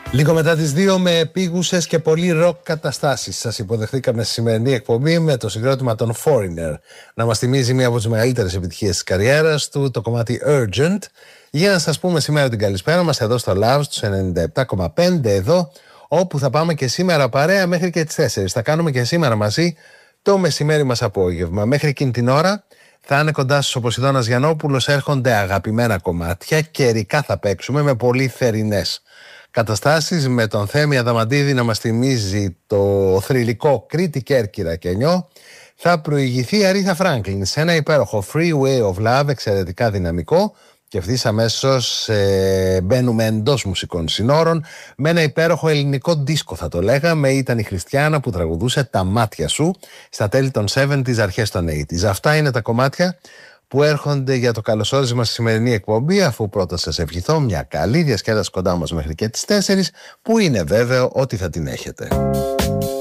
Λίγο μετά τις 2 με επίγουσες και πολύ ροκ καταστάσεις. Σας υποδεχθήκαμε στη σημερινή εκπομπή με το συγκρότημα των Foreigner να μας θυμίζει μία από τις μεγαλύτερες επιτυχίες της καριέρας του, το κομμάτι Urgent, για να σας πούμε σήμερα την καλησπέρα μας εδώ στο Love στους 97,5 εδώ, όπου θα πάμε και σήμερα παρέα μέχρι και τις 4. Θα κάνουμε και σήμερα μαζί το μεσημέρι μας απόγευμα. Μέχρι εκείνη την ώρα θα είναι κοντά σας ο Ποσειδώνας Γιαννόπουλος, έρχονται αγαπημένα κομμάτια, καιρικά θα παίξουμε με πολύ θερινές καταστάσεις, με τον Θέμη Αδαμαντίδη να μας θυμίζει το θρυλικό Κρήτη, Κέρκυρα και Νιώ. Θα προηγηθεί η Αρίθα Φράγκλιν σε ένα υπέροχο Free Way of Love, εξαιρετικά δυναμικό, και ευθύς αμέσως μπαίνουμε εντός μουσικών συνόρων με ένα υπέροχο ελληνικό δίσκο, θα το λέγαμε. Ήταν η Χριστιάνα που τραγουδούσε «Τα μάτια σου» στα τέλη των 70s, αρχές των 80s. Αυτά είναι τα κομμάτια που έρχονται για το καλωσόρισμα στη σημερινή εκπομπή, αφού πρώτα σας ευχηθώ μια καλή διασκέδαση κοντά μας μέχρι και τις 4, που είναι βέβαιο ότι θα την έχετε.